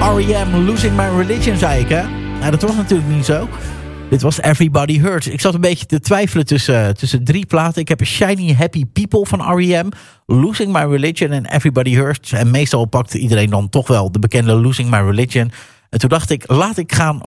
R.E.M. Losing My Religion, zei ik, hè? Nou, dat was natuurlijk niet zo. Dit was Everybody Hurts. Ik zat een beetje te twijfelen tussen 3 platen. Ik heb Shiny Happy People van R.E.M., Losing My Religion en Everybody Hurts. En meestal pakt iedereen dan toch wel de bekende Losing My Religion. En toen dacht ik, laat ik gaan